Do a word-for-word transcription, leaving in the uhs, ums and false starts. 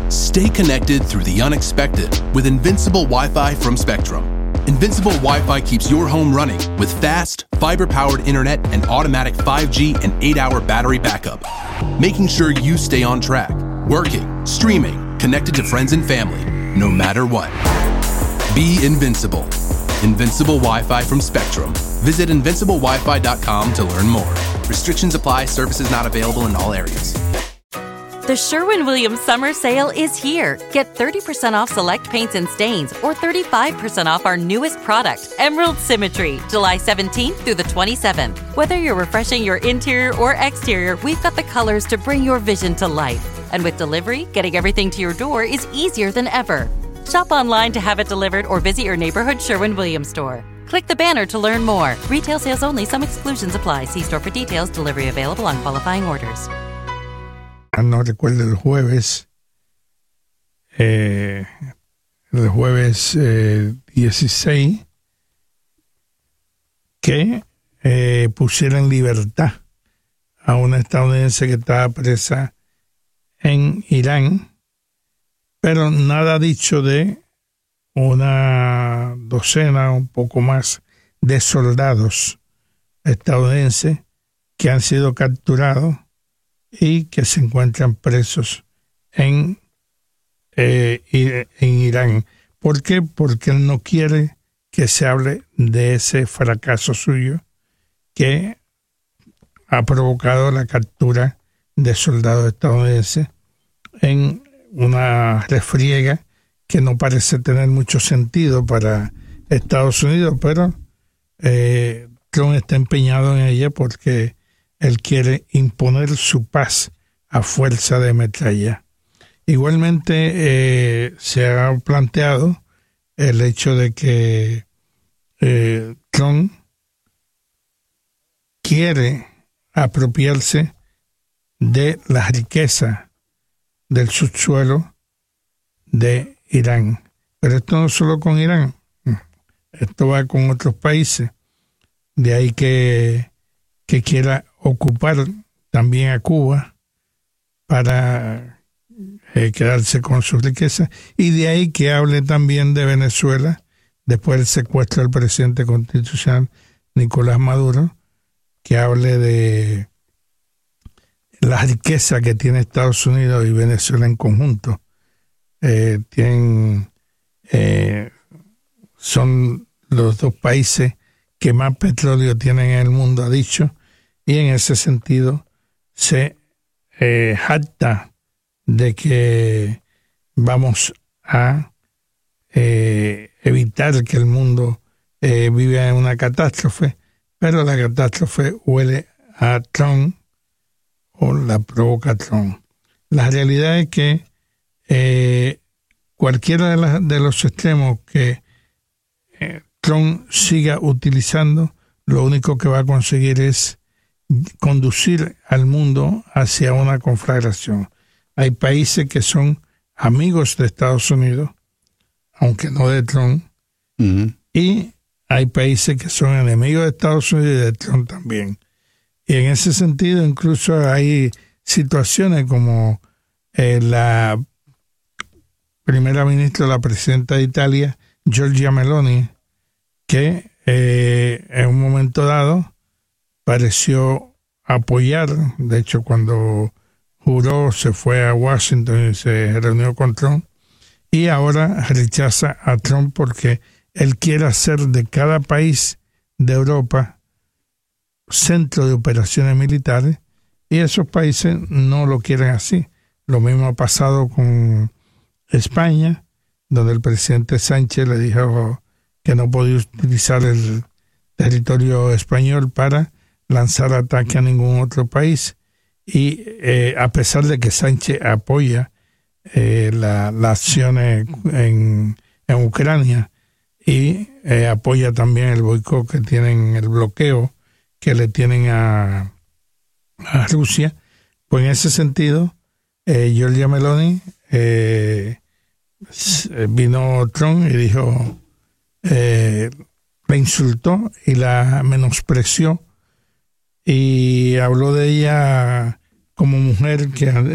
Stay connected through the unexpected with Invincible Wi-Fi from Spectrum. Invincible Wi-Fi keeps your home running with fast, fiber-powered internet and automatic five G and eight hour battery backup, making sure you stay on track, working, streaming, connected to friends and family, no matter what. Be invincible. Invincible Wi-Fi from Spectrum. Visit invincible wi fi dot com to learn more. Restrictions apply. Services not available in all areas. The Sherwin-Williams Summer Sale is here. Get thirty percent off select paints and stains or thirty-five percent off our newest product, Emerald Symmetry, July seventeenth through the twenty-seventh. Whether you're refreshing your interior or exterior, we've got the colors to bring your vision to life. And with delivery, getting everything to your door is easier than ever. Shop online to have it delivered or visit your neighborhood Sherwin-Williams store. Click the banner to learn more. Retail sales only. Some exclusions apply. See store for details. Delivery available on qualifying orders. No recuerdo el jueves, eh, el jueves eh, dieciséis, que eh, pusiera en libertad a una estadounidense que estaba presa en Irán, pero nada dicho de una docena, un poco más, de soldados estadounidenses que han sido capturados y que se encuentran presos en, eh, en Irán. ¿Por qué? Porque él no quiere que se hable de ese fracaso suyo que ha provocado la captura de soldados estadounidenses en una refriega que no parece tener mucho sentido para Estados Unidos, pero eh, Trump está empeñado en ella porque él quiere imponer su paz a fuerza de metralla. Igualmente eh, se ha planteado el hecho de que eh, Trump quiere apropiarse de la riqueza del subsuelo de Irán. Pero esto no solo con Irán, esto va con otros países. De ahí que, que quiera ocupar también a Cuba para eh, quedarse con su riqueza, y de ahí que hable también de Venezuela después del secuestro del presidente constitucional Nicolás Maduro, que hable de la riqueza que tiene Estados Unidos y Venezuela en conjunto. Eh, tienen eh, son los dos países que más petróleo tienen en el mundo, ha dicho, y en ese sentido se eh, jacta de que vamos a eh, evitar que el mundo eh, viva en una catástrofe, pero la catástrofe huele a Trump o la provoca Trump. La realidad es que eh, cualquiera de, la, de los extremos que eh, Trump siga utilizando, lo único que va a conseguir es conducir al mundo hacia una conflagración. Hay países que son amigos de Estados Unidos, aunque no de Trump, uh-huh. y hay países que son enemigos de Estados Unidos y de Trump también. Y en ese sentido incluso hay situaciones como eh, la primera ministra, la presidenta de Italia, Giorgia Meloni, que eh, en un momento dado pareció apoyar, de hecho cuando juró se fue a Washington y se reunió con Trump, y ahora rechaza a Trump porque él quiere hacer de cada país de Europa centro de operaciones militares, y esos países no lo quieren así. Lo mismo ha pasado con España, donde el presidente Sánchez le dijo que no podía utilizar el territorio español para lanzar ataque a ningún otro país, y eh, a pesar de que Sánchez apoya eh, la, las acciones en, en Ucrania y eh, apoya también el boicot que tienen, el bloqueo que le tienen a, a Rusia, pues en ese sentido eh, Giorgia Meloni eh, vino Trump y dijo, eh, la insultó y la menospreció y habló de ella como mujer que